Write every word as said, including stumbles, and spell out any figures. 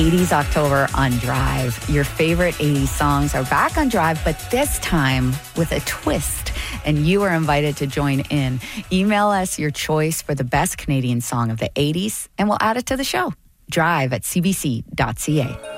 eighties October on Drive. Your favorite eighties songs are back on Drive, but this time with a twist, and you are invited to join in. Email us your choice for the best Canadian song of the eighties, and we'll add it to the show. Drive at c b c dot c a.